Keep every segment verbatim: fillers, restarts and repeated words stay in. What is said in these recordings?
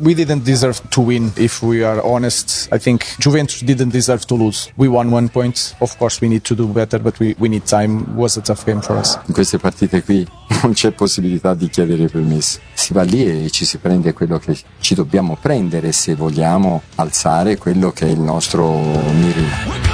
we didn't deserve to win. If we are honest, I think Juventus didn't deserve to lose. We won one point. Of course, we need to do better, but we, we need time. It was a tough game for us. In queste partite qui non c'è possibilità di chiedere permessi. Si va lì e ci si prende quello che ci dobbiamo prendere se vogliamo alzare quello che è il nostro mirino.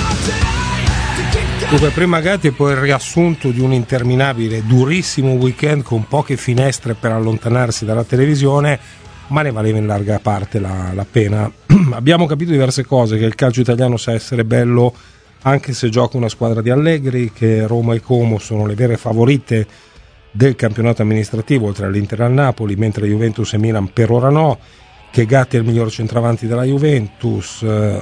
Dunque, prima Gatti e poi il riassunto di un interminabile, durissimo weekend con poche finestre per allontanarsi dalla televisione, ma ne valeva in larga parte la, la pena. Abbiamo capito diverse cose, che il calcio italiano sa essere bello anche se gioca una squadra di Allegri, che Roma e Como sono le vere favorite del campionato amministrativo oltre all'Inter e al Napoli, mentre Juventus e Milan per ora no, che Gatti è il miglior centravanti della Juventus, eh,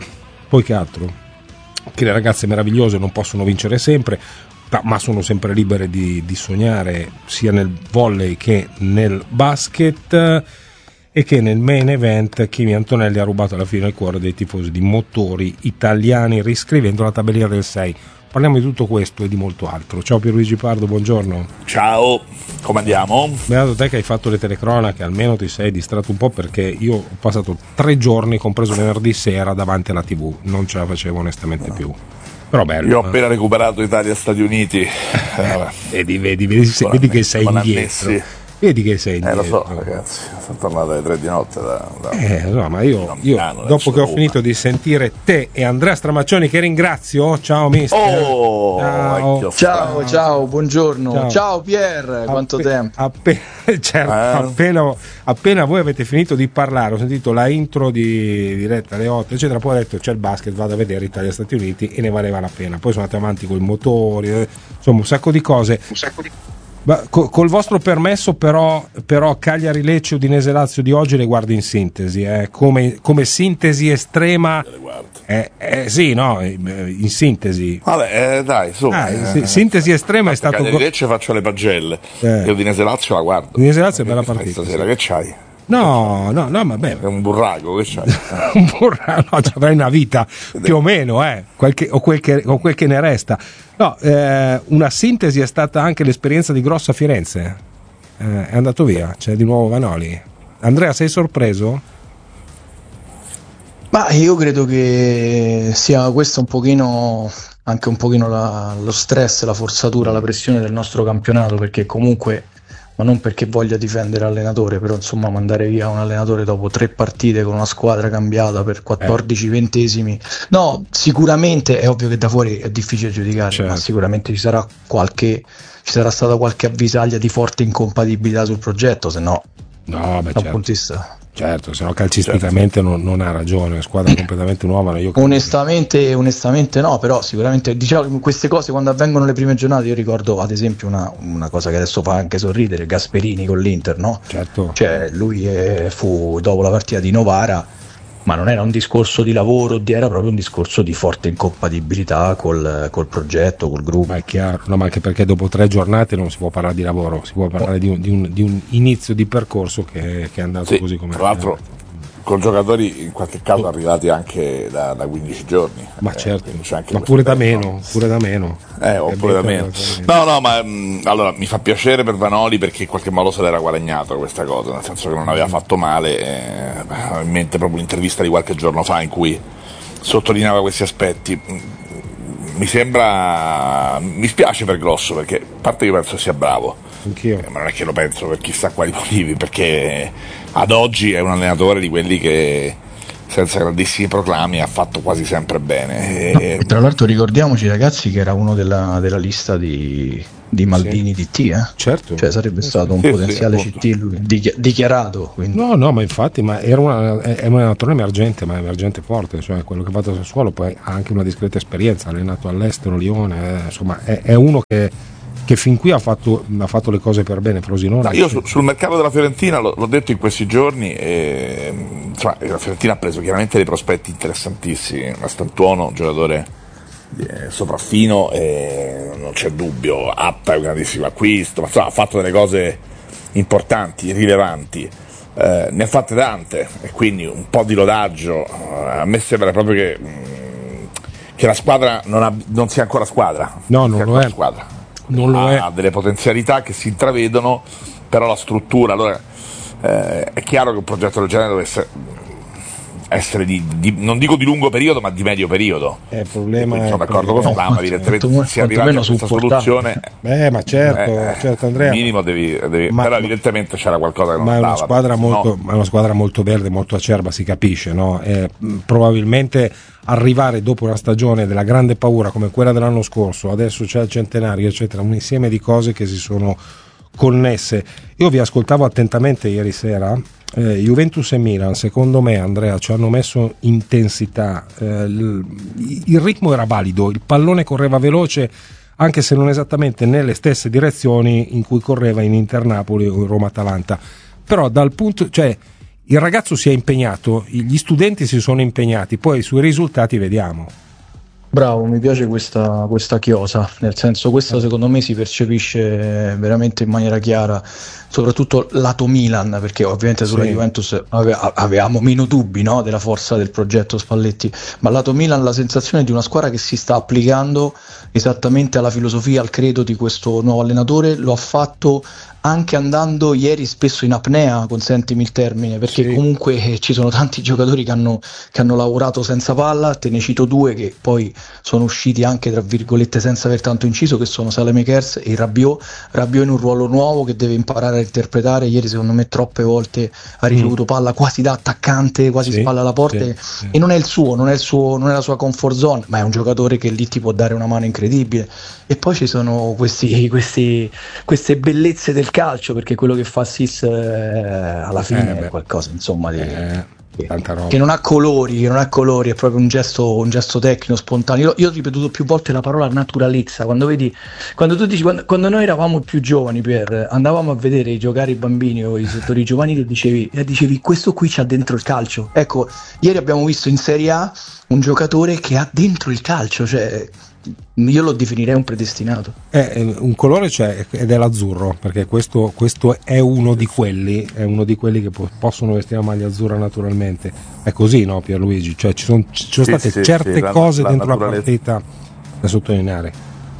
poi che altro? Che le ragazze meravigliose non possono vincere sempre, ma sono sempre libere di, di sognare sia nel volley che nel basket, e che nel main event Kimi Antonelli ha rubato alla fine il cuore dei tifosi di motori italiani riscrivendo la tabellina del sei. Parliamo di tutto questo e di molto altro. Ciao Pierluigi Pardo, buongiorno. Ciao, come andiamo? Beato te che hai fatto le telecronache, almeno ti sei distratto un po', perché io ho passato tre giorni, compreso venerdì sera, davanti alla tivù, non ce la facevo onestamente no. più. Però bello. Io ho appena recuperato Italia-Stati Uniti. Eh, vedi, vedi, vedi, vedi che sei indietro. Vedi che sei indietro. Eh, lo so, ragazzi, sono tornato alle tre di notte da, da eh, no, ma io, io Milano, dopo che ho Roma. finito di sentire te e Andrea Stramaccioni, che ringrazio, ciao mister. Oh, ciao, ciao, ciao, buongiorno. Ciao, ciao Pier, quanto Appe, tempo? Appena, certo, eh. appena, appena voi avete finito di parlare, ho sentito la intro di diretta alle otto, eccetera, poi ho detto c'è il basket, vado a vedere Italia-Stati Uniti e ne valeva la pena. Poi sono andato avanti con i motori, eh, insomma un sacco di cose. Un sacco di Ma col, col vostro permesso però, però Cagliari Lecce Udinese Lazio di oggi le guardo in sintesi, eh, come, come sintesi estrema, eh, eh, sì, no, in sintesi. Vabbè, eh, dai, su. Ah, eh, sintesi estrema è stato. Cagliari Lecce faccio le pagelle eh. e Udinese Lazio la guardo. Udinese Lazio è bella partita. Stasera che c'hai? No, no, no, vabbè. È un burraco, che c'hai? Un burraco, no, avrai una vita più o meno, eh, qualche, o, quel che, o quel che ne resta. No, eh, una sintesi è stata anche l'esperienza di Grosso a Firenze. Eh, è andato via, c'è di nuovo Vanoli. Andrea, sei sorpreso? Ma io credo che sia questo un pochino, anche un pochino la, lo stress, la forzatura, la pressione del nostro campionato, perché comunque, ma non perché voglia difendere l'allenatore, però insomma mandare via un allenatore dopo tre partite con una squadra cambiata per quattordici ventesimi, no, sicuramente è ovvio che da fuori è difficile giudicare, certo. Ma sicuramente ci sarà qualche, ci sarà stata qualche avvisaglia di forte incompatibilità sul progetto, se no, no, beh, da un certo. punto di vista. Certo, se no calcisticamente certo. non, non ha ragione, squadra completamente nuova. Io onestamente, onestamente no, però sicuramente diciamo queste cose quando avvengono le prime giornate, io ricordo ad esempio una, una cosa che adesso fa anche sorridere, Gasperini con l'Inter, no? Certo. Cioè lui eh, fu dopo la partita di Novara, ma non era un discorso di lavoro, era proprio un discorso di forte incompatibilità col, col progetto, col gruppo. Ma è chiaro, no, ma anche perché dopo tre giornate non si può parlare di lavoro, si può parlare di un, di un, di un inizio di percorso che, che è andato sì, così come tra l'altro con giocatori in qualche caso arrivati anche da, da quindici giorni. Ma eh, certo, ma tempo, pure da meno, no? pure da meno. Eh, oppure da meno. No, no, ma mh, allora mi fa piacere per Vanoli perché in qualche modo se l'era guadagnato questa cosa, nel senso che non aveva fatto male. Eh, ho in mente proprio l'intervista di qualche giorno fa in cui sottolineava questi aspetti. Mi sembra, mi spiace per Grosso perché a parte io penso sia bravo. Anch'io. Eh, ma non è che lo penso per chissà quali motivi, perché ad oggi è un allenatore di quelli che senza grandissimi proclami ha fatto quasi sempre bene. E... No, tra l'altro ricordiamoci ragazzi che era uno della, della lista di, di Maldini sì. D T, eh? Certo. Cioè sarebbe stato un sì, potenziale sì, C T lui, di, dichiarato. Quindi. No, no, ma infatti ma era una, è un allenatore emergente, ma emergente forte, cioè quello che ha fatto a Sassuolo poi ha anche una discreta esperienza, ha allenato all'estero, Lione, eh, insomma è, è uno che che fin qui ha fatto, ha fatto le cose per bene. Frosinone. No, io su, sul mercato della Fiorentina l'ho, l'ho detto in questi giorni, e, insomma, la Fiorentina ha preso chiaramente dei prospetti interessantissimi. Mastantuono, un giocatore eh, sopraffino, eh, non c'è dubbio. Atta è un grandissimo acquisto, ma insomma, ha fatto delle cose importanti, rilevanti. Eh, ne ha fatte tante e quindi un po' di lodaggio. A me sembra proprio che, che la squadra non, ha, non sia ancora squadra. No, non lo è. Squadra. Non lo ha è. delle potenzialità che si intravedono, però la struttura, allora eh, è chiaro che un progetto del genere dovesse essere di, di non dico di lungo periodo, ma di medio periodo. Eh, il problema sono è d'accordo con Flama, evidentemente si è arrivati a questa soluzione. Eh, ma certo, eh, certo Andrea. Minimo devi, devi ma, però evidentemente c'era qualcosa che non ma andava. È una squadra molto, no. È una squadra molto verde, molto acerba, si capisce, no? Eh, probabilmente arrivare dopo una stagione della grande paura come quella dell'anno scorso, adesso c'è il centenario, eccetera, un insieme di cose che si sono connesse. Io vi ascoltavo attentamente ieri sera. Eh, Juventus e Milan, secondo me, Andrea, ci hanno messo intensità, eh, il, il ritmo era valido, il pallone correva veloce, anche se non esattamente nelle stesse direzioni in cui correva in Inter Napoli o in Roma Atalanta, però dal punto, cioè il ragazzo si è impegnato, gli studenti si sono impegnati, poi sui risultati vediamo. Bravo, mi piace questa, questa chiosa, nel senso questa secondo me si percepisce veramente in maniera chiara, soprattutto lato Milan, perché ovviamente sulla sì. Juventus ave, avevamo meno dubbi, no, della forza del progetto Spalletti, ma lato Milan la sensazione di una squadra che si sta applicando esattamente alla filosofia, al credo di questo nuovo allenatore, lo ha fatto anche andando ieri spesso in apnea, consentimi il termine, perché sì. comunque eh, ci sono tanti giocatori che hanno, che hanno lavorato senza palla, te ne cito due che poi sono usciti anche tra virgolette senza aver tanto inciso, che sono Saelemaekers e Rabiot. Rabiot in un ruolo nuovo che deve imparare a interpretare, ieri secondo me troppe volte ha ricevuto mm. palla quasi da attaccante, quasi sì, spalla alla porta sì, sì. e non è il suo, non è il suo, non è la sua comfort zone, ma è un giocatore che lì ti può dare una mano incredibile. E poi ci sono questi, questi, queste bellezze del calcio, perché quello che fa Sis eh, alla fine eh, è qualcosa insomma di, eh, che, che non ha colori, che non ha colori, è proprio un gesto, un gesto tecnico, spontaneo. Io, io ho ripetuto più volte la parola naturalezza, quando vedi, quando tu dici, quando, quando noi eravamo più giovani, per andavamo a vedere giocare i bambini o i settori giovanili, dicevi, eh, dicevi questo qui c'ha dentro il calcio. Ecco, ieri abbiamo visto in Serie A un giocatore che ha dentro il calcio, cioè io lo definirei un predestinato. Eh, un colore c'è ed è l'azzurro, perché questo, questo è uno di quelli, è uno di quelli che po- possono vestire la maglia azzurra naturalmente. È così, no, Pierluigi? Cioè ci sono, ci sono sì, state sì, certe sì, cose la, dentro la, la partita da sottolineare.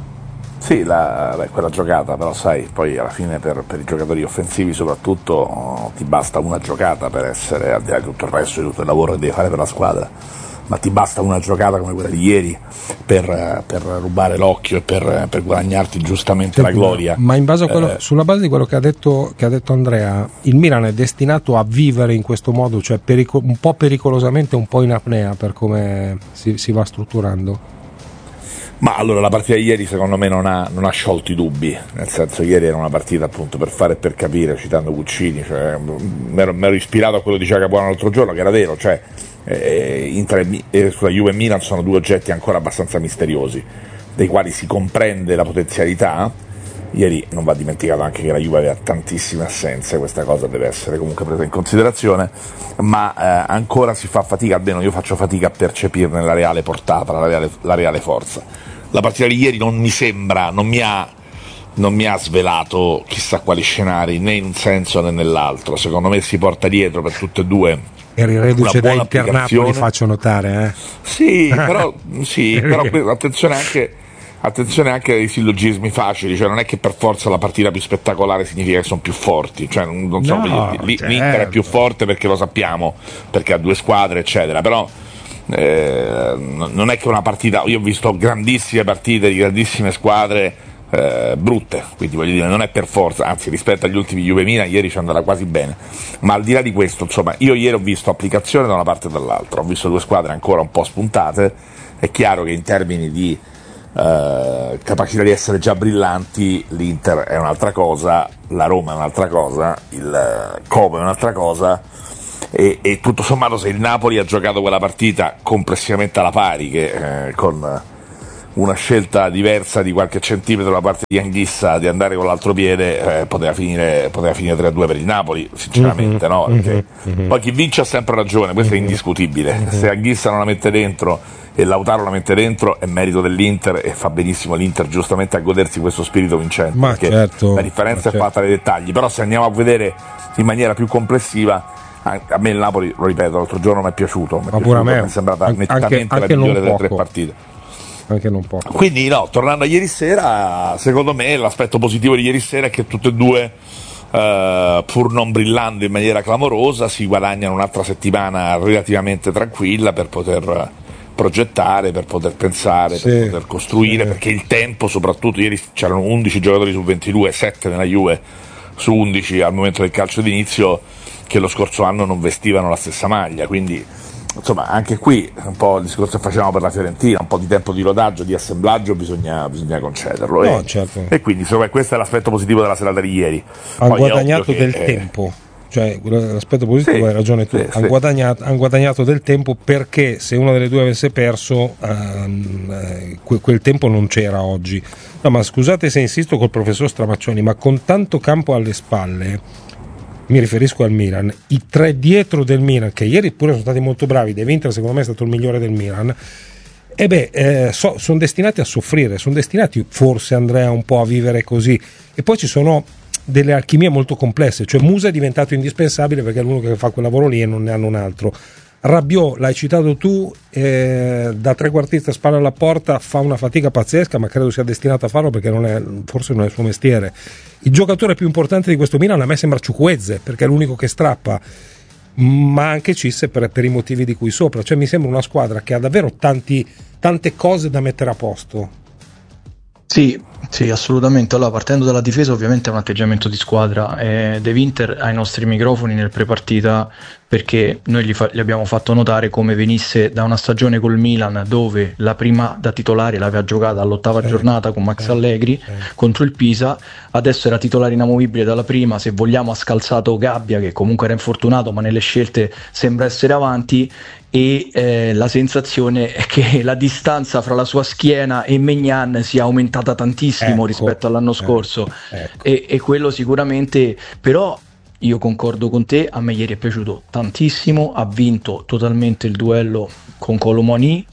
Sì, la, beh, quella giocata, però sai, poi alla fine per, per i giocatori offensivi soprattutto oh, ti basta una giocata per essere, al di là di tutto il resto, di tutto il lavoro che devi fare per la squadra, ma ti basta una giocata come quella di ieri per, per rubare l'occhio e per, per guadagnarti giustamente sì, la gloria. Ma in base a quello, eh, sulla base di quello che ha detto, che ha detto Andrea, il Milan è destinato a vivere in questo modo, cioè perico- un po' pericolosamente, un po' in apnea per come si, si va strutturando? Ma allora la partita di ieri secondo me non ha, non ha sciolto i dubbi, nel senso ieri era una partita appunto per fare e per capire, citando Guccini, cioè, mi ero ispirato a quello che diceva Capuano l'altro giorno, che era vero, cioè eh, Inter e sulla Juve e Milan sono due oggetti ancora abbastanza misteriosi, dei quali si comprende la potenzialità. Ieri non va dimenticato anche che la Juve aveva tantissime assenze, questa cosa deve essere comunque presa in considerazione, ma eh, ancora si fa fatica, almeno io faccio fatica a percepirne la reale portata, la reale, la reale forza. La partita di ieri non mi sembra, non mi ha, non mi ha svelato chissà quali scenari, né in un senso né nell'altro. Secondo me si porta dietro per tutte e due. Eri reduce da Inter Napoli, faccio notare. Eh? Sì, però, sì, però attenzione anche, attenzione anche ai sillogismi facili, cioè non è che per forza la partita più spettacolare significa che sono più forti, cioè non, non so, no, lì, certo. L'Inter è più forte perché lo sappiamo, perché ha due squadre, eccetera, però Eh, non è che una partita, io ho visto grandissime partite di grandissime squadre eh, brutte, quindi voglio dire non è per forza, anzi rispetto agli ultimi Juve Milan ieri ci andava quasi bene, ma al di là di questo insomma io ieri ho visto applicazione da una parte e dall'altra, ho visto due squadre ancora un po' spuntate. È chiaro che in termini di eh, capacità di essere già brillanti l'Inter è un'altra cosa, la Roma è un'altra cosa, il Como è un'altra cosa. E, e tutto sommato se il Napoli ha giocato quella partita complessivamente alla pari, che eh, con una scelta diversa di qualche centimetro da parte di Anghissa di andare con l'altro piede eh, poteva finire poteva finire tre a due per il Napoli sinceramente, no? Perché poi chi vince ha sempre ragione, questo è indiscutibile. Se Anghissa non la mette dentro e Lautaro la mette dentro è merito dell'Inter e fa benissimo l'Inter giustamente a godersi questo spirito vincente, ma perché certo, la differenza certo. è fatta nei dettagli. Però se andiamo a vedere in maniera più complessiva, a me il Napoli, lo ripeto, l'altro giorno mi è piaciuto, mi è, piaciuto, a me, mi è sembrata anche, nettamente anche la migliore delle poco. tre partite. Anche non poco. Quindi no, tornando a ieri sera, secondo me l'aspetto positivo di ieri sera è che tutte e due Uh, pur non brillando in maniera clamorosa, si guadagnano un'altra settimana relativamente tranquilla per poter progettare, per poter pensare, sì, per poter costruire, sì, perché il tempo, soprattutto ieri c'erano undici giocatori su ventidue, sette nella Juve su undici al momento del calcio d'inizio, che lo scorso anno non vestivano la stessa maglia, quindi insomma anche qui un po' il discorso che facevamo per la Fiorentina, un po' di tempo di rodaggio, di assemblaggio bisogna, bisogna concederlo, no, e, certo. E quindi insomma questo è l'aspetto positivo della serata di ieri. Han guadagnato del che, tempo, cioè l'aspetto positivo, sì, hai ragione tu, sì, hanno, sì. guadagnato, han guadagnato del tempo, perché se una delle due avesse perso um, que- quel tempo non c'era oggi. No, ma scusate se insisto col professor Stramaccioni, ma con tanto campo alle spalle, mi riferisco al Milan, i tre dietro del Milan, che ieri pure sono stati molto bravi, De Winter secondo me è stato il migliore del Milan, e beh, eh, so, sono destinati a soffrire, sono destinati forse, Andrea, un po' a vivere così. E poi ci sono delle alchimie molto complesse, cioè Musa è diventato indispensabile perché è l'unico che fa quel lavoro lì e non ne hanno un altro. Rabiot, l'hai citato tu, eh, da trequartista spalla alla porta, fa una fatica pazzesca, ma credo sia destinato a farlo perché non è, forse non è il suo mestiere. Il giocatore più importante di questo Milan a me sembra Chukwueze, perché è l'unico che strappa, ma anche Cisse per, per i motivi di cui sopra. Cioè mi sembra una squadra che ha davvero tanti, tante cose da mettere a posto. Sì, sì, assolutamente. Allora, partendo dalla difesa, ovviamente è un atteggiamento di squadra. Eh, De Winter ai nostri microfoni nel prepartita, perché noi gli, fa- gli abbiamo fatto notare come venisse da una stagione col Milan dove la prima da titolare l'aveva giocata all'ottava eh, giornata con Max eh, Allegri eh. contro il Pisa, adesso era titolare inamovibile dalla prima, se vogliamo ha scalzato Gabbia che comunque era infortunato ma nelle scelte sembra essere avanti, e eh, la sensazione è che la distanza fra la sua schiena e Maignan sia aumentata tantissimo, ecco, rispetto all'anno scorso, eh, ecco. e, e quello sicuramente, però io concordo con te, a me ieri è piaciuto tantissimo, ha vinto totalmente il duello con Colomoni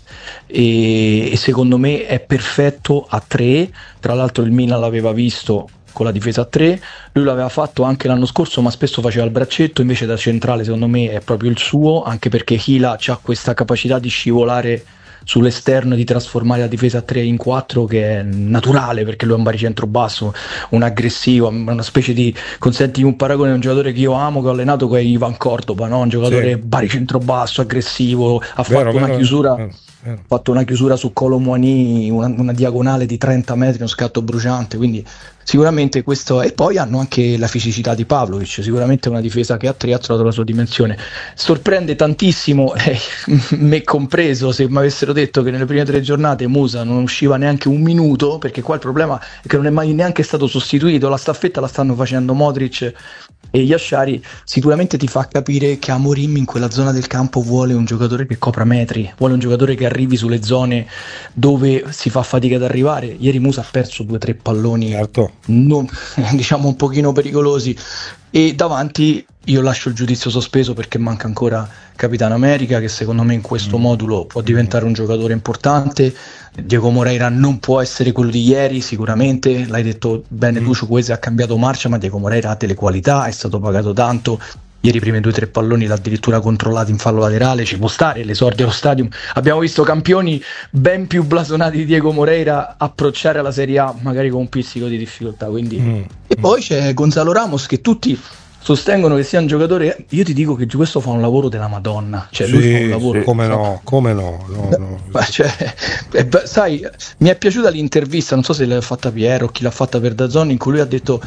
e, e secondo me è perfetto a tre. Tra l'altro il Milan l'aveva visto con la difesa a tre, lui l'aveva fatto anche l'anno scorso ma spesso faceva il braccetto, invece da centrale secondo me è proprio il suo, anche perché Hila ha questa capacità di scivolare sull'esterno e di trasformare la difesa a tre in quattro, che è naturale perché lui è un baricentro basso, un aggressivo, una specie di, consenti un paragone a un giocatore che io amo, che ho allenato, che è Ivan Cordoba, no? Un giocatore, sì, baricentro basso, aggressivo, ha vero, fatto vero, una chiusura vero, vero. fatto una chiusura su Colomoni, una, una diagonale di trenta metri, uno scatto bruciante, quindi sicuramente questo. E poi hanno anche la fisicità di Pavlovic, sicuramente una difesa che a tre ha trovato la sua dimensione. Sorprende tantissimo, eh, me compreso, se mi avessero detto che nelle prime tre giornate Musa non usciva neanche un minuto, perché qua il problema è che non è mai neanche stato sostituito, la staffetta la stanno facendo Modric e Yashari. Sicuramente ti fa capire che Amorim in quella zona del campo vuole un giocatore che copra metri, vuole un giocatore che arrivi sulle zone dove si fa fatica ad arrivare. Ieri Musa ha perso due o tre palloni, certo, non, diciamo un pochino pericolosi, e davanti io lascio il giudizio sospeso perché manca ancora Capitano America, che secondo me in questo mm. modulo può diventare un giocatore importante. Diego Moreira non può essere quello di ieri, sicuramente l'hai detto bene mm. tu, Chukwueze ha cambiato marcia, ma Diego Moreira ha delle qualità, è stato pagato tanto. Ieri i primi due o tre palloni l'ha addirittura controllati in fallo laterale, ci può stare, l'esordio allo Stadium. Abbiamo visto campioni ben più blasonati di Diego Moreira approcciare alla Serie A magari con un pizzico di difficoltà, quindi. Mm. E poi c'è Gonzalo Ramos, che tutti sostengono che sia un giocatore, io ti dico che questo fa un lavoro della Madonna, cioè sì, lui fa un lavoro, sì, come no, come no, no, no. Ma cioè, eh, sai, mi è piaciuta l'intervista, non so se l'ha fatta Piero o chi l'ha fatta per DAZN, in cui lui ha detto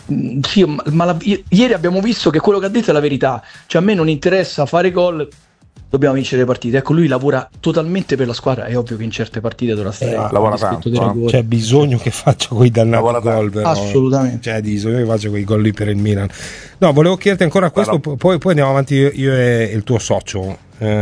sì, ma, ma la, ieri abbiamo visto che quello che ha detto è la verità, cioè a me non interessa fare gol, dobbiamo vincere le partite. Ecco, lui lavora totalmente per la squadra. È ovvio che in certe partite dovrà stare eh, lavora tanto, no? C'è bisogno che faccia quei dannati gol, però. Assolutamente, c'è bisogno che faccia quei gol lì per il Milan. No, volevo chiederti ancora questo, però, poi, poi andiamo avanti io, io e il tuo socio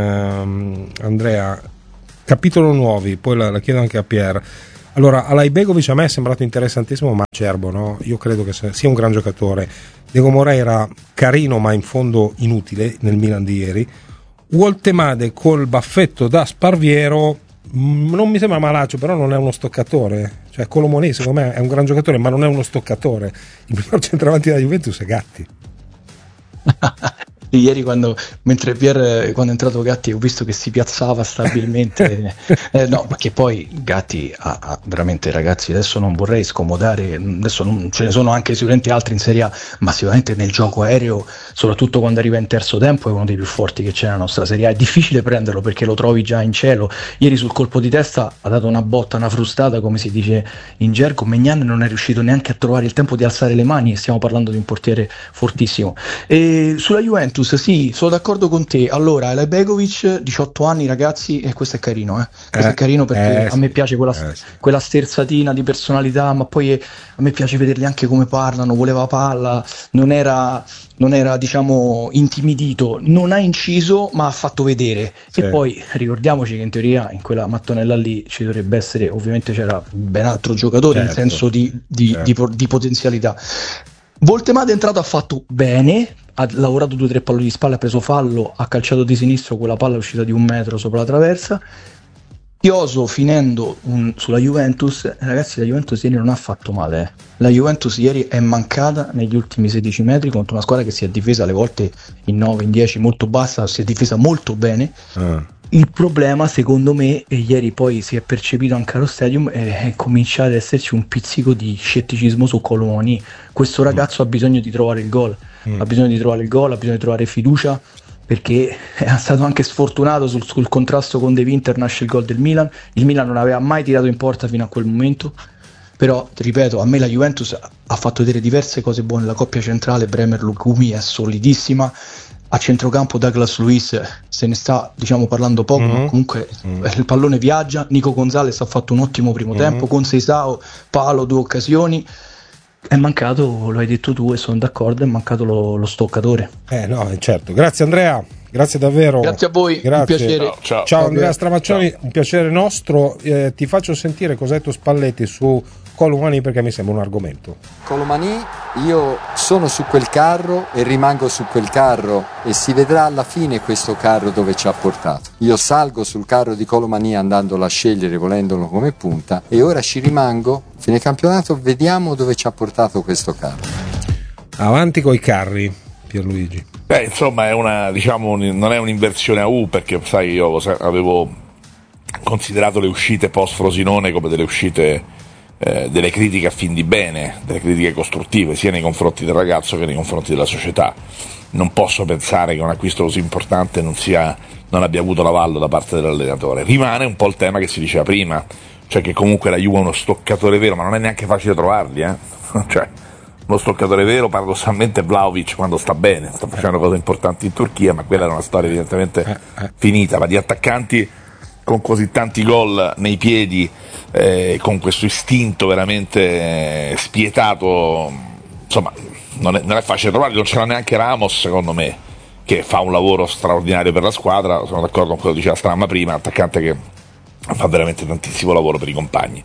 ehm, Andrea. Capitolo nuovi, poi la, la chiedo anche a Pier. Allora, Alajbegovic a me è sembrato interessantissimo, ma acerbo, no? Io credo che sia un gran giocatore. Diego Moreira carino, ma in fondo inutile nel Milan di ieri. Woltemade col baffetto da Sparviero mh, non mi sembra malaccio, però non è uno stoccatore. Cioè Colomoni secondo me è un gran giocatore, ma non è uno stoccatore. Il miglior centravanti della Juventus è Gatti. ieri quando mentre Pier quando è entrato Gatti ho visto che si piazzava stabilmente eh, no, ma che poi Gatti ha, ha veramente, ragazzi, adesso non vorrei scomodare, adesso non, ce ne sono anche sicuramente altri in Serie A, ma sicuramente nel gioco aereo, soprattutto quando arriva in terzo tempo, è uno dei più forti che c'è nella nostra Serie A. È difficile prenderlo perché lo trovi già in cielo. Ieri sul colpo di testa ha dato una botta, una frustata, come si dice in gergo. Maignan non è riuscito neanche a trovare il tempo di alzare le mani, e stiamo parlando di un portiere fortissimo. E sulla Juventus, sì, sono d'accordo con te. Allora, Elaj Begovic, diciotto anni, ragazzi, e questo è carino, eh? Questo eh, è carino perché eh, a me piace quella, eh, sì. quella sterzatina di personalità, ma poi eh, a me piace vederli anche come parlano, voleva palla, non era, non era diciamo intimidito, non ha inciso ma ha fatto vedere. Sì. E poi ricordiamoci che in teoria in quella mattonella lì ci dovrebbe essere, ovviamente c'era ben altro giocatore, certo, in senso di, di, certo. di, di potenzialità. Voltemade è entrato, ha fatto bene, ha lavorato due o tre palloni di spalle, ha preso fallo, ha calciato di sinistro, quella palla è uscita di un metro sopra la traversa. Chioso finendo un, sulla Juventus, ragazzi, la Juventus ieri non ha fatto male, eh. La Juventus ieri è mancata negli ultimi sedici metri contro una squadra che si è difesa alle volte in nove, in dieci, molto bassa, si è difesa molto bene. Uh. Il problema, secondo me, e ieri poi si è percepito anche allo Stadium, è, è cominciare ad esserci un pizzico di scetticismo su Kolo Muani. Questo ragazzo mm. ha bisogno di trovare il gol, mm. ha bisogno di trovare il gol, ha bisogno di trovare fiducia, perché è stato anche sfortunato sul, sul contrasto con De Winter, nasce il gol del Milan. Il Milan non aveva mai tirato in porta fino a quel momento, però ripeto, a me la Juventus ha fatto vedere diverse cose buone. La coppia centrale Bremer-Lukumi è solidissima, a centrocampo Douglas Luiz se ne sta diciamo parlando poco, mm-hmm. ma comunque mm-hmm. il pallone viaggia. Nico Gonzalez ha fatto un ottimo primo mm-hmm. tempo, con Seisao, palo, due occasioni. È mancato, lo hai detto tu e sono d'accordo, è mancato lo, lo stoccatore. Eh no, certo. Grazie Andrea, grazie davvero. Grazie a voi, grazie. Un piacere. Ciao, ciao. Ciao Andrea Stramaccioni, ciao. Un piacere nostro. Eh, ti faccio sentire cos'ha detto Spalletti su Kolo Muani, perché mi sembra un argomento. Kolo Muani, io sono su quel carro e rimango su quel carro e si vedrà alla fine questo carro dove ci ha portato. Io salgo sul carro di Kolo Muani andandolo a scegliere, volendolo come punta, e ora ci rimango. Fine campionato vediamo dove ci ha portato questo carro. Avanti coi carri, Pierluigi. Beh, insomma, è una, diciamo, non è un'inversione a U, perché sai, io avevo considerato le uscite post Frosinone come delle uscite eh, delle critiche a fin di bene, delle critiche costruttive sia nei confronti del ragazzo che nei confronti della società. Non posso pensare che un acquisto così importante non sia, non abbia avuto l'avallo da parte dell'allenatore. Rimane un po' il tema che si diceva prima, cioè che comunque la Juve è uno stoccatore vero, ma non è neanche facile trovarli, eh? Cioè, uno stoccatore vero paradossalmente è Vlahovic quando sta bene, sta facendo cose importanti in Turchia, ma quella era una storia evidentemente finita. Ma di attaccanti con così tanti gol nei piedi, eh, con questo istinto veramente spietato, insomma, non è, non è facile trovarli. Non c'era neanche Ramos, secondo me, che fa un lavoro straordinario per la squadra. Sono d'accordo con quello che diceva Stramma prima, attaccante che fa veramente tantissimo lavoro per i compagni.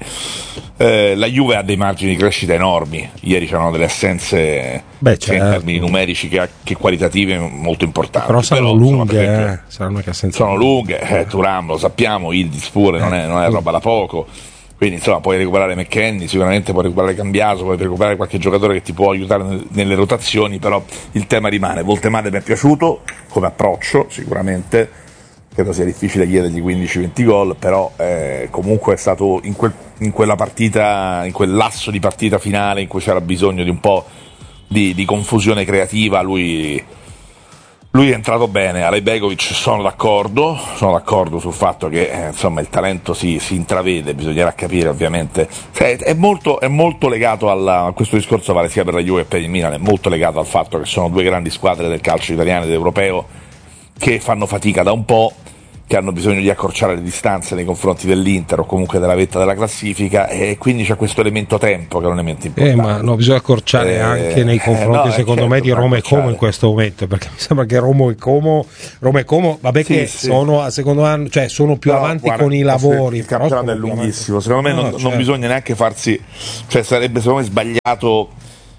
Eh, la Juve ha dei margini di crescita enormi. Ieri c'erano delle assenze, Beh, sia in termini numerici che, che qualitative, molto importanti. Però saranno Però, lunghe, insomma, eh. saranno, che sono lunghe. Eh, Thuram lo sappiamo, Yildiz pure, eh. non, è, non è roba da poco. Quindi insomma puoi recuperare McKennie, sicuramente puoi recuperare Cambiaso, puoi recuperare qualche giocatore che ti può aiutare nelle rotazioni, però il tema rimane. Voltemade mi è piaciuto come approccio, sicuramente. Credo sia difficile chiedergli quindici venti gol, però eh, comunque è stato in, quel, in quella partita, in quel lasso di partita finale in cui c'era bisogno di un po' di, di confusione creativa, lui, lui è entrato bene. Elaj Begovic sono d'accordo, sono d'accordo sul fatto che eh, insomma il talento si, si intravede, bisognerà capire ovviamente. Cioè, è, molto, è molto legato alla, a questo discorso, vale sia per la Juve che per il Milan, è molto legato al fatto che sono due grandi squadre del calcio italiano ed europeo che fanno fatica da un po', che hanno bisogno di accorciare le distanze nei confronti dell'Inter o comunque della vetta della classifica, e quindi c'è questo elemento tempo che è un elemento importante. Eh, ma no, bisogna accorciare eh, anche nei confronti, eh, no, secondo certo, me, di Roma e Como in questo momento, perché mi sembra che Roma e Como, Roma e Como vabbè, sì, che sì. sono a secondo anno, cioè sono più no, avanti guarda, con i lavori. Il campionato è lunghissimo, secondo me no, non, certo. non bisogna neanche farsi, cioè sarebbe secondo me sbagliato.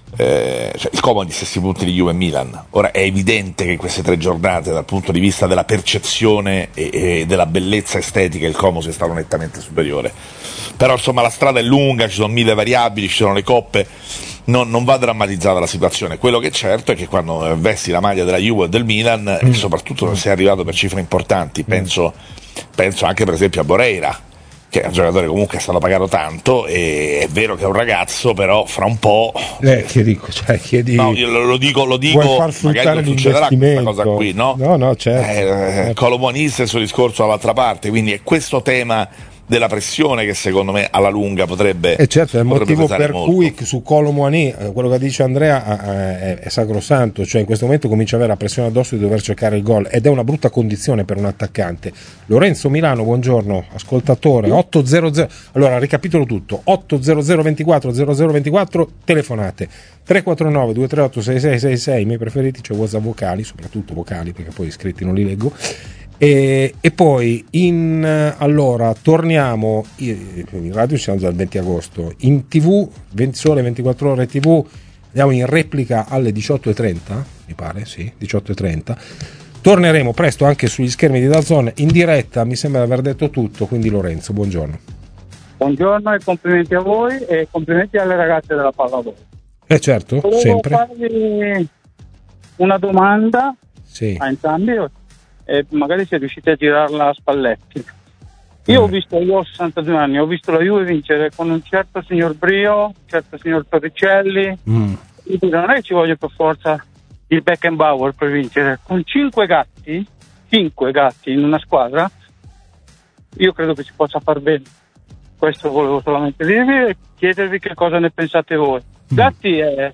Eh, cioè, il Como ha gli stessi punti di Juve e Milan. Ora è evidente che in queste tre giornate, dal punto di vista della percezione e, e della bellezza estetica, il Como sia stato nettamente superiore. Però insomma la strada è lunga, ci sono mille variabili, ci sono le coppe. non, non va drammatizzata la situazione. Quello che è certo è che quando vesti la maglia della Juve e del Milan, mm. e soprattutto se sei arrivato per cifre importanti, penso, mm. penso anche per esempio a Boreira, che è un giocatore comunque è stato pagato tanto, e è vero che è un ragazzo, però fra un po' eh, che dico, cioè, chiedi, no, io lo, lo dico, lo dico magari non succederà questa cosa qui, no? No, no, certo, eh, certo. Colomonista il suo discorso dall'altra parte, quindi è questo tema della pressione che secondo me alla lunga potrebbe e certo è il motivo per molto. Cui su Kolo Muani quello che dice Andrea è, è sacrosanto, cioè in questo momento comincia ad avere la pressione addosso di dover cercare il gol ed è una brutta condizione per un attaccante. Lorenzo Milano, buongiorno, ascoltatore ottocento, allora ricapitolo tutto, ottocento ventiquattro zero zero ventiquattro, telefonate tre quattro nove due tre otto sei sei sei sei, i miei preferiti, c'è WhatsApp vocali, soprattutto vocali perché poi iscritti non li leggo. E, e poi in allora torniamo in radio, siamo già il venti agosto, in tv venti sole ventiquattro ore tv andiamo in replica alle diciotto e trenta, mi pare, sì, diciotto e trenta. Torneremo presto anche sugli schermi di DAZN in diretta, mi sembra di aver detto tutto, quindi Lorenzo, buongiorno. Buongiorno e complimenti a voi e complimenti alle ragazze della pallavolo. Eh certo, volevo sempre. farvi una domanda sì. a entrambi e magari se riuscite a girarla a Spalletti. Io mm. ho visto, io ho sessantadue anni, ho visto la Juve vincere con un certo signor Brio, un certo signor Torricelli. Mm. Non è che ci voglio per forza il Beckenbauer per vincere. Con cinque gatti, cinque gatti in una squadra, io credo che si possa far bene. Questo volevo solamente dirvi e chiedervi che cosa ne pensate voi. Gatti è...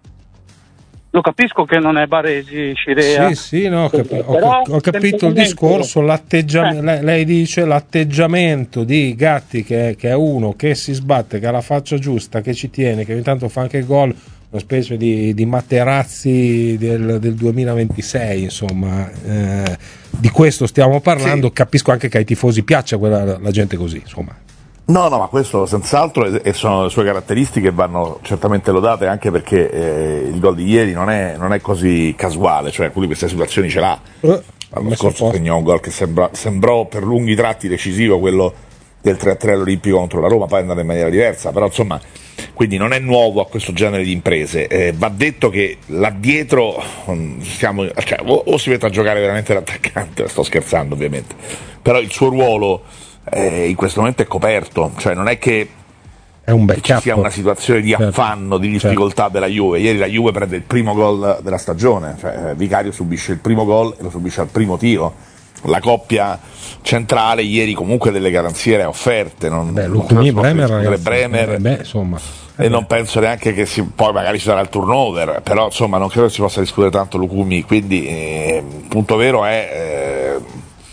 Lo capisco che non è Baresi, Scirea. Sì, sì, no, ho, capi- ho, ho capito il discorso, l'atteggiamento, eh. lei, lei dice l'atteggiamento di Gatti che, che è uno che si sbatte, che ha la faccia giusta, che ci tiene, che ogni tanto fa anche il gol, una specie di, di Materazzi del, del duemilaventisei, insomma, eh, di questo stiamo parlando, sì. Capisco anche che ai tifosi piaccia quella, la gente così, insomma. No, no, ma questo senz'altro e sono le sue caratteristiche, vanno certamente lodate anche perché eh, il gol di ieri non è, non è così casuale, cioè lui queste situazioni ce l'ha. Uh, L'anno scorso segnò un gol che sembra, sembrò per lunghi tratti decisivo, quello del tre a tre all'Olimpico contro la Roma, poi è andato in maniera diversa, però insomma, quindi non è nuovo a questo genere di imprese. Eh, va detto che là dietro stiamo, cioè, o, o si mette a giocare veramente l'attaccante, sto scherzando ovviamente, però il suo ruolo Eh, in questo momento è coperto, cioè non è che, è un che ci sia una situazione di affanno, di difficoltà certo. della Juve. Ieri la Juve prende il primo gol della stagione, cioè Vicario subisce il primo gol e lo subisce al primo tiro. La coppia centrale ieri comunque delle garanzie le ha offerte, non, beh, Lucumi, Bremer, ragazzi, Bremer eh, beh, insomma. e non penso neanche che si, poi magari ci sarà il turnover, però insomma non credo che si possa discutere tanto Lucumi, quindi eh, il punto vero è eh,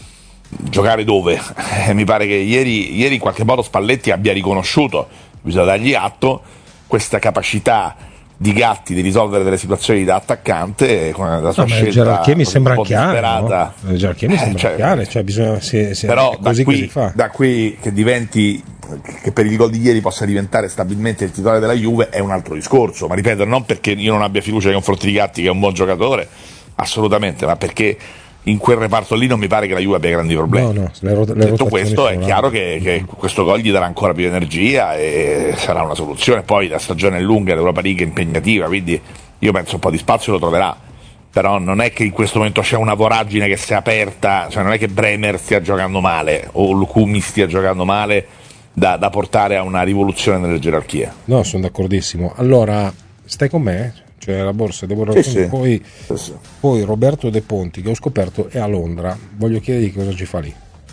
giocare dove? Eh, mi pare che ieri, ieri in qualche modo Spalletti abbia riconosciuto, bisogna dargli atto, questa capacità di Gatti di risolvere delle situazioni da attaccante con la sua no, scelta gerarchia mi sembra chiara, no? La gerarchia mi sembra eh, cioè, chiara, cioè bisogna, se, se però così da qui, che si fa. Da qui che diventi, che per il gol di ieri possa diventare stabilmente il titolare della Juve è un altro discorso, ma ripeto, non perché io non abbia fiducia nei confronti di Gatti che è un buon giocatore, assolutamente, ma perché in quel reparto lì non mi pare che la Juve abbia grandi problemi. No, no, le rot- le detto questo è chiaro là. che, che questo gol gli darà ancora più energia e sarà una soluzione. Poi la stagione è lunga, l'Europa League è impegnativa, quindi io penso un po' di spazio lo troverà, però non è che in questo momento c'è una voragine che si è aperta, cioè non è che Bremer stia giocando male o Lucumi stia giocando male da, da portare a una rivoluzione nelle gerarchie. No, sono d'accordissimo. Allora stai con me? Cioè la borsa devo sì, sì. Poi, sì, sì. poi Roberto De Ponti che ho scoperto è a Londra, voglio chiedergli cosa ci fa lì.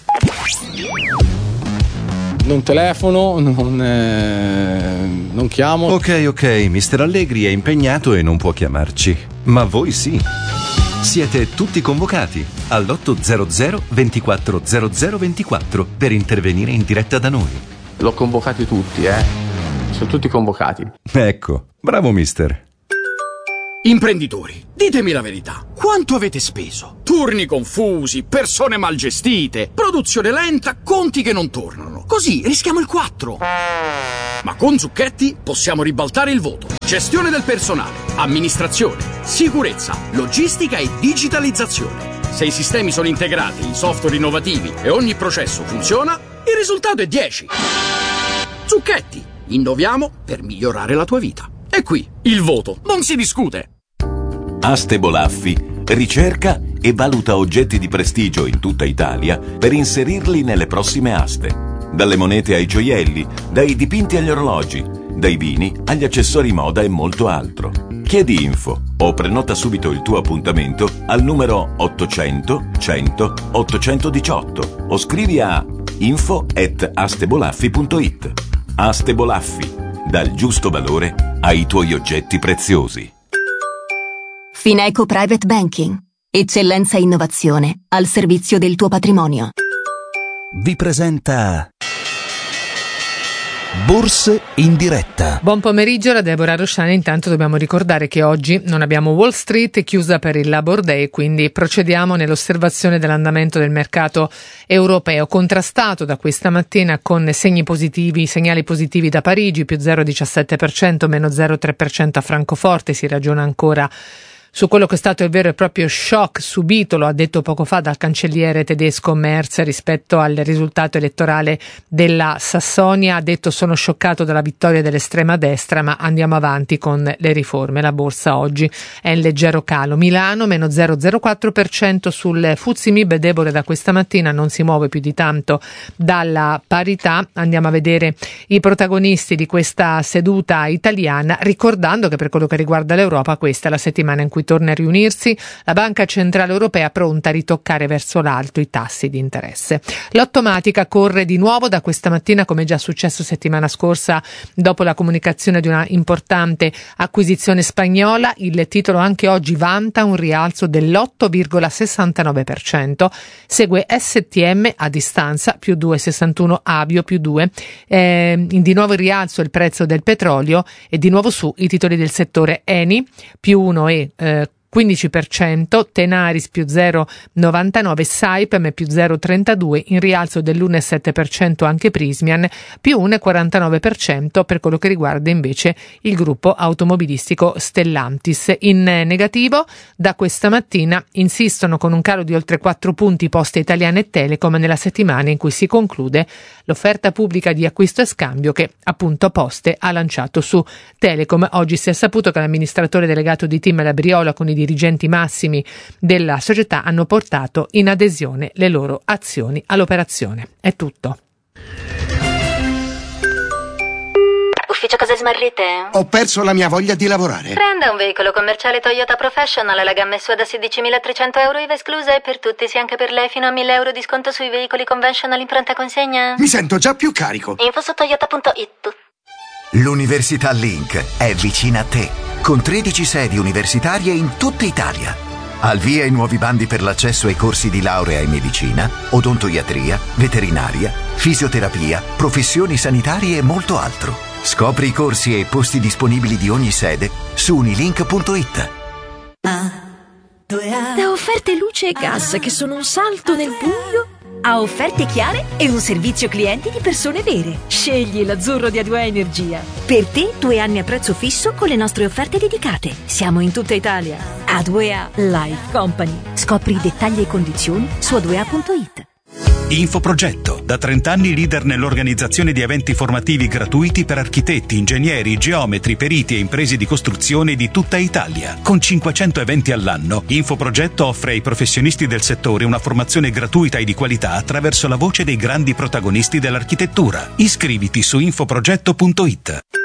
Non telefono, non, eh, non chiamo. Ok, ok, mister Allegri è impegnato e non può chiamarci, ma voi sì. Siete tutti convocati all'ottocento ventiquattro zero zero ventiquattro per intervenire in diretta da noi. L'ho convocati tutti, eh. Sono tutti convocati. Ecco, bravo mister. Imprenditori, ditemi la verità. Quanto avete speso? Turni confusi, persone mal gestite, produzione lenta, conti che non tornano. Così rischiamo il quattro. Ma con Zucchetti possiamo ribaltare il voto. Gestione del personale, amministrazione, sicurezza, logistica e digitalizzazione. Se i sistemi sono integrati in software innovativi e ogni processo funziona, il risultato è dieci. Zucchetti, innoviamo per migliorare la tua vita. E qui qui, il voto, non si discute. Aste Bolaffi ricerca e valuta oggetti di prestigio in tutta Italia per inserirli nelle prossime aste. Dalle monete ai gioielli, dai dipinti agli orologi, dai vini agli accessori moda e molto altro. Chiedi info o prenota subito il tuo appuntamento al numero ottocento cento ottocentodiciotto o scrivi a info at astebolaffi punto it. Aste Bolaffi, dal giusto valore ai tuoi oggetti preziosi. Fineco Private Banking. Eccellenza e innovazione al servizio del tuo patrimonio. Vi presenta Borse in diretta. Buon pomeriggio da Deborah Rosciani. Intanto dobbiamo ricordare che oggi non abbiamo Wall Street, chiusa per il Labor Day, quindi procediamo nell'osservazione dell'andamento del mercato europeo, contrastato da questa mattina con segni positivi, segnali positivi da Parigi, più zero virgola diciassette per cento, meno zero virgola tre per cento a Francoforte. Si ragiona ancora su quello che è stato il vero e proprio shock subito, lo ha detto poco fa dal cancelliere tedesco Merz rispetto al risultato elettorale della Sassonia. Ha detto: sono scioccato dalla vittoria dell'estrema destra, ma andiamo avanti con le riforme. La borsa oggi è in leggero calo. Milano meno zero virgola zero quattro per cento, sul Fuzzi Mib debole da questa mattina, non si muove più di tanto dalla parità. Andiamo a vedere i protagonisti di questa seduta italiana, ricordando che per quello che riguarda l'Europa questa è la settimana in cui torna a riunirsi la Banca Centrale Europea, pronta a ritoccare verso l'alto i tassi di interesse. L'Ottomatica corre di nuovo da questa mattina, come già successo settimana scorsa dopo la comunicazione di una importante acquisizione spagnola. Il titolo anche oggi vanta un rialzo dell'otto virgola sessantanove per cento. Segue S T M a distanza più due virgola sessantuno, Avio più due. Eh, di nuovo il rialzo il prezzo del petrolio e di nuovo su i titoli del settore. Eni più uno e eh, quindici per cento, Tenaris più zero virgola novantanove, Saipem più zero virgola trentadue, in rialzo dell'uno virgola sette per cento anche Prismian, più uno virgola quarantanove per cento per quello che riguarda invece il gruppo automobilistico Stellantis. In negativo da questa mattina insistono con un calo di oltre quattro punti Poste Italiane e Telecom nella settimana in cui si conclude l'offerta pubblica di acquisto e scambio che appunto Poste ha lanciato su Telecom. Oggi si è saputo che l'amministratore delegato di Team Labriola con i dirigenti massimi della società hanno portato in adesione le loro azioni all'operazione. È tutto. Ufficio cose smarrite? Ho perso la mia voglia di lavorare. Prenda un veicolo commerciale Toyota Professional, la gamma S U A da sedicimilatrecento euro, I V A esclusa, e per tutti, sì anche per lei, fino a mille euro di sconto sui veicoli conventional in pronta consegna. Mi sento già più carico. Info su toyota punto it. L'Università Link è vicina a te, con tredici sedi universitarie in tutta Italia. Al via i nuovi bandi per l'accesso ai corsi di laurea in medicina, odontoiatria, veterinaria, fisioterapia, professioni sanitarie e molto altro. Scopri i corsi e i posti disponibili di ogni sede su unilink punto it. Da offerte luce e gas che sono un salto nel buio a offerte chiare e un servizio clienti di persone vere. Scegli l'azzurro di A due A Energia. Per te due anni a prezzo fisso con le nostre offerte dedicate. Siamo in tutta Italia. A due A Life Company. Scopri i dettagli e condizioni su a due a punto it. Infoprogetto, da trenta anni leader nell'organizzazione di eventi formativi gratuiti per architetti, ingegneri, geometri, periti e imprese di costruzione di tutta Italia. Con cinquecento eventi all'anno, Infoprogetto offre ai professionisti del settore una formazione gratuita e di qualità attraverso la voce dei grandi protagonisti dell'architettura. Iscriviti su infoprogetto punto it.